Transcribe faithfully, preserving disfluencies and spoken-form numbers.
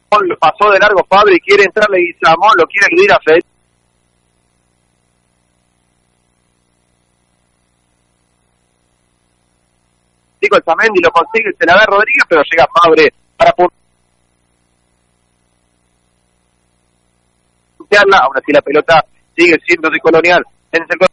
Lo pasó de largo Fabri, quiere entrarle Guizamón, lo quiere eludir a Federico. El Zamendi lo consigue, se la da Rodríguez, pero llega Fabri para puntearla. Aún así la pelota sigue siendo de Colonial en el sector